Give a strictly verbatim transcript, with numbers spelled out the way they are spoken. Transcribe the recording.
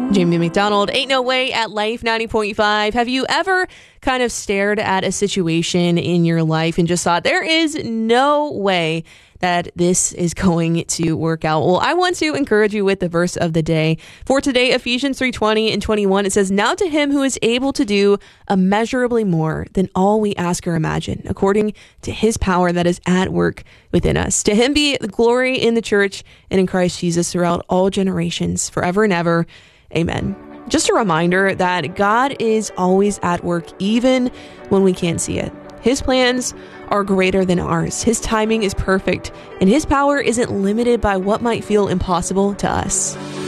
Jamie McDonald, Ain't No Way at Life ninety point five. Have you ever kind of stared at a situation in your life and just thought, there is no way that this is going to work out? Well, I want to encourage you with the verse of the day. For today, Ephesians three twenty and twenty-one, it says, Now to him who is able to do immeasurably more than all we ask or imagine, according to his power that is at work within us. To him be the glory in the church and in Christ Jesus throughout all generations, forever and ever. Amen. Just a reminder that God is always at work, even when we can't see it. His plans are greater than ours. His timing is perfect, and his power isn't limited by what might feel impossible to us.